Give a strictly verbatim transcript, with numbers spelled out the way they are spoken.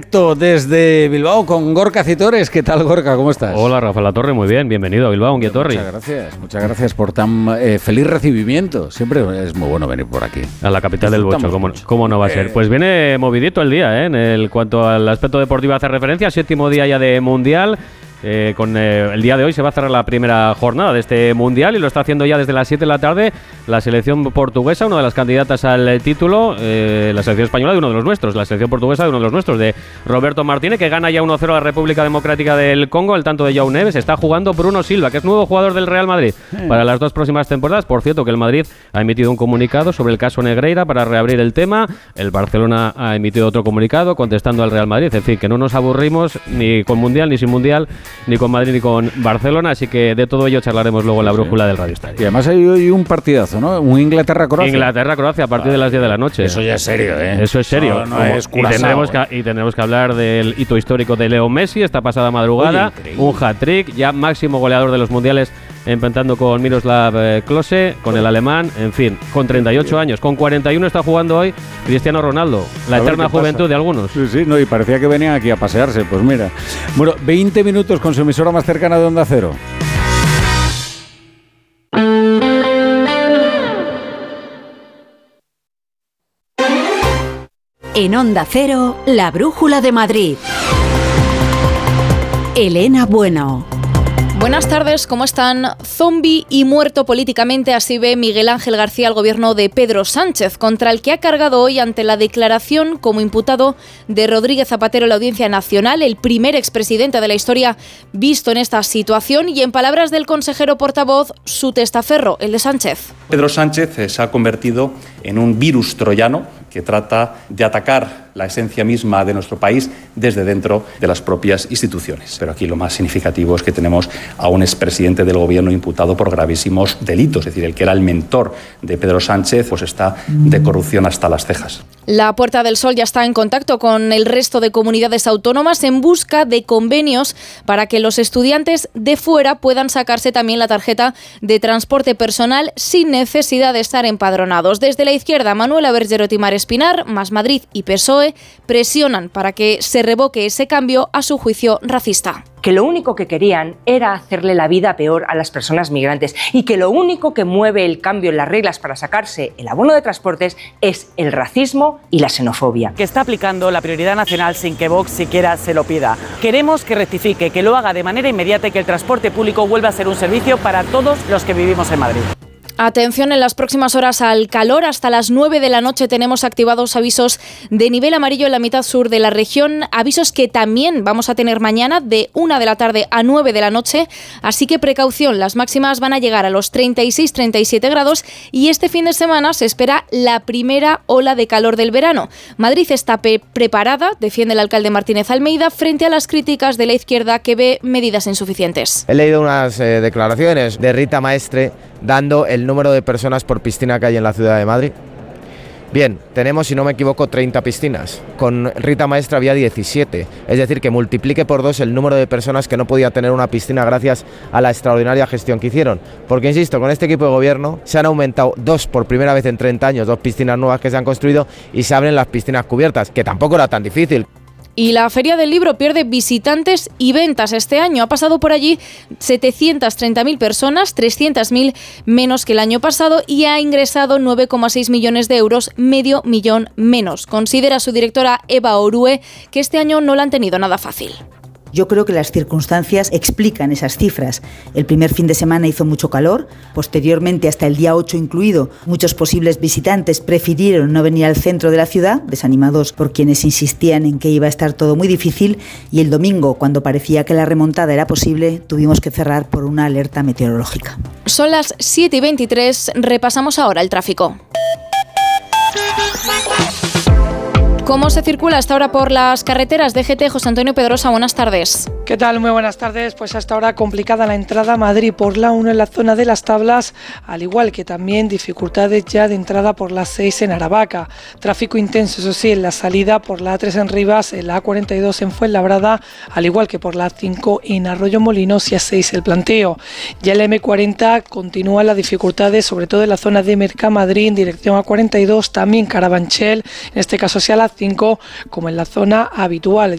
directo desde Bilbao con Gorka Citores. ¿Qué tal, Gorka? ¿Cómo estás? Hola, Rafa La Torre, muy bien. Bienvenido a Bilbao, Ongi Etorri. Muchas gracias, muchas gracias por tan eh, feliz recibimiento. Siempre es muy bueno venir por aquí. A la capital del Bocho, ¿cómo, ¿cómo no va a ser? Eh... Pues viene movidito el día, ¿eh? En el cuanto al aspecto deportivo hace referencia, séptimo día ya de Mundial. Eh, con eh, el día de hoy se va a cerrar la primera jornada de este Mundial y lo está haciendo ya desde las siete de la tarde la selección portuguesa, una de las candidatas al título, eh, la selección española de uno de los nuestros, la selección portuguesa de uno de los nuestros, de Roberto Martínez, que gana ya uno cero a la República Democrática del Congo, el tanto de João Neves. Está jugando Bruno Silva, que es nuevo jugador del Real Madrid eh. para las dos próximas temporadas. Por cierto, que el Madrid ha emitido un comunicado sobre el caso Negreira para reabrir el tema. El Barcelona ha emitido otro comunicado contestando al Real Madrid. En fin, que no nos aburrimos ni con Mundial, ni sin Mundial, ni con Madrid ni con Barcelona, así que de todo ello charlaremos luego en la brújula del Radio Estadio. Y además hay hoy un partidazo, ¿no? Un Inglaterra-Croacia. Inglaterra-Croacia a partir de las diez de la noche. Eso ya es serio, ¿eh? Eso es serio. No, no es curasao, y, tendremos ¿eh? que, y tendremos que hablar del hito histórico de Leo Messi esta pasada madrugada. Oye, un hat-trick, ya máximo goleador de los mundiales, empatando con Miroslav eh, Klose, con el alemán, en fin, con treinta y ocho años. Con cuarenta y uno está jugando hoy Cristiano Ronaldo, la a eterna juventud de algunos. Sí, sí, no, y parecía que venían aquí a pasearse, pues mira. Bueno, veinte minutos con su emisora más cercana de Onda Cero. En Onda Cero, la Brújula de Madrid. Elena Bueno. Buenas tardes, ¿cómo están? Zombi y muerto políticamente, así ve Miguel Ángel García el gobierno de Pedro Sánchez, contra el que ha cargado hoy ante la declaración como imputado de Rodríguez Zapatero en la Audiencia Nacional, el primer expresidente de la historia visto en esta situación, y en palabras del consejero portavoz, su testaferro, el de Sánchez. Pedro Sánchez se ha convertido en un virus troyano que trata de atacar la esencia misma de nuestro país desde dentro de las propias instituciones. Pero aquí lo más significativo es que tenemos a un expresidente del gobierno imputado por gravísimos delitos, es decir, el que era el mentor de Pedro Sánchez, pues está de corrupción hasta las cejas. La Puerta del Sol ya está en contacto con el resto de comunidades autónomas en busca de convenios para que los estudiantes de fuera puedan sacarse también la tarjeta de transporte personal sin necesidad de estar empadronados. Desde la izquierda, Manuela Bergerot y Mar Espinar, Más Madrid y P S O E presionan para que se revoque ese cambio, a su juicio racista. Que lo único que querían era hacerle la vida peor a las personas migrantes y que lo único que mueve el cambio en las reglas para sacarse el abono de transportes es el racismo y la xenofobia. Que está aplicando la prioridad nacional sin que Vox siquiera se lo pida. Queremos que rectifique, que lo haga de manera inmediata y que el transporte público vuelva a ser un servicio para todos los que vivimos en Madrid. Atención en las próximas horas al calor. Hasta las nueve de la noche tenemos activados avisos de nivel amarillo en la mitad sur de la región. Avisos que también vamos a tener mañana de una de la tarde a nueve de la noche. Así que precaución, las máximas van a llegar a los treinta y seis a treinta y siete grados y este fin de semana se espera la primera ola de calor del verano. Madrid está pe- preparada, defiende el alcalde Martínez Almeida, frente a las críticas de la izquierda que ve medidas insuficientes. He leído unas eh, declaraciones de Rita Maestre dando el número de personas por piscina que hay en la ciudad de Madrid. Bien, tenemos, si no me equivoco, treinta piscinas. Con Rita Maestre había diecisiete. Es decir, que multiplique por dos el número de personas que no podía tener una piscina gracias a la extraordinaria gestión que hicieron. Porque, insisto, con este equipo de gobierno se han aumentado dos por primera vez en treinta años, dos piscinas nuevas que se han construido y se abren las piscinas cubiertas, que tampoco era tan difícil. Y la Feria del Libro pierde visitantes y ventas este año. Ha pasado por allí setecientas treinta mil personas, trescientas mil menos que el año pasado, y ha ingresado nueve coma seis millones de euros, medio millón menos. Considera su directora Eva Orue que este año no lo han tenido nada fácil. Yo creo que las circunstancias explican esas cifras. El primer fin de semana hizo mucho calor, posteriormente, hasta el día ocho incluido, muchos posibles visitantes prefirieron no venir al centro de la ciudad, desanimados por quienes insistían en que iba a estar todo muy difícil, y el domingo, cuando parecía que la remontada era posible, tuvimos que cerrar por una alerta meteorológica. Son las siete y veintitrés, repasamos ahora el tráfico. ¿Cómo se circula hasta ahora por las carreteras? D G T, José Antonio Pedrosa, buenas tardes. ¿Qué tal? Muy buenas tardes. Pues hasta ahora complicada la entrada a Madrid por la uno en la zona de las Tablas, al igual que también dificultades ya de entrada por la seis en Aravaca. Tráfico intenso, eso sí, en la salida por la A tres en Rivas, en la A cuarenta y dos en Fuenlabrada, al igual que por la A cinco en Arroyo Molinos y A seis el Planteo. Ya en la M cuarenta continúan las dificultades, sobre todo en la zona de Mercamadrid en dirección A cuarenta y dos, también Carabanchel, en este caso hacia la A cinco, como en la zona habitual.